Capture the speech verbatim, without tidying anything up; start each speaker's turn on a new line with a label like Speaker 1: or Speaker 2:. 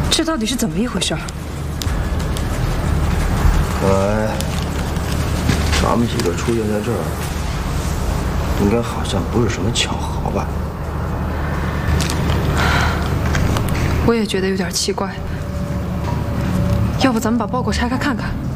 Speaker 1: 这到底是怎么一回事？
Speaker 2: 看来咱们几个出现在这儿，应该好像不是什么巧合吧？
Speaker 1: 我也觉得有点奇怪。要不咱们把包裹拆开看看？